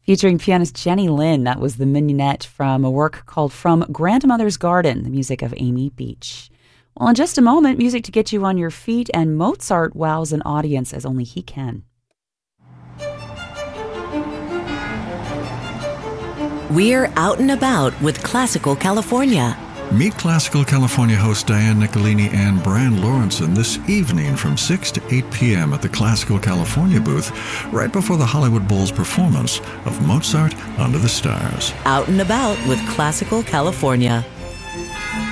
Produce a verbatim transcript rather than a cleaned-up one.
Featuring pianist Jenny Lin, that was the mignonette from a work called From Grandmother's Garden, the music of Amy Beach. Well, in just a moment, music to get you on your feet, and Mozart wows an audience as only he can. We're out and about with Classical California. Meet Classical California host Diane Nicolini and Brian Lawrenson this evening from six to eight p.m. at the Classical California booth, right before the Hollywood Bowl's performance of Mozart Under the Stars. Out and about with Classical California.